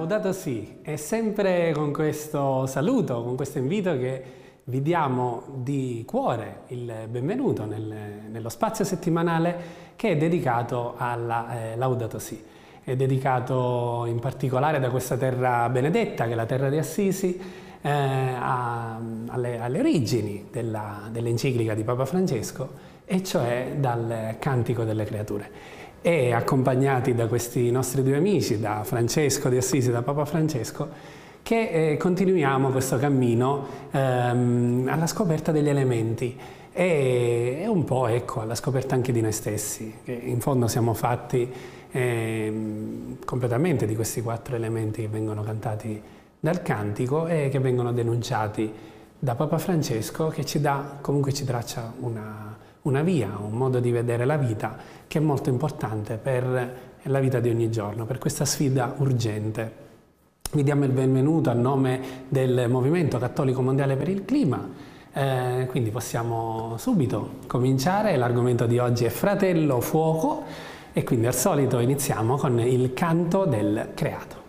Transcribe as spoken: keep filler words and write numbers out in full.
Laudato Si, è sempre con questo saluto, con questo invito che vi diamo di cuore il benvenuto nel, nello spazio settimanale che è dedicato alla eh, Laudato Si. È dedicato in particolare da questa terra benedetta, che è la terra di Assisi, eh, a, alle, alle origini della, dell'enciclica di Papa Francesco, e cioè dal Cantico delle Creature. E accompagnati da questi nostri due amici, da Francesco di Assisi e da Papa Francesco, che eh, continuiamo questo cammino ehm, alla scoperta degli elementi e, e un po' ecco, alla scoperta anche di noi stessi, che in fondo siamo fatti ehm, completamente di questi quattro elementi che vengono cantati dal cantico e che vengono denunciati da Papa Francesco, che ci dà, comunque ci traccia una, una via, un modo di vedere la vita che è molto importante per la vita di ogni giorno, per questa sfida urgente. Vi diamo il benvenuto a nome del Movimento Cattolico Mondiale per il Clima, eh, quindi possiamo subito cominciare. L'argomento di oggi è Fratello Fuoco e quindi al solito iniziamo con il canto del creato.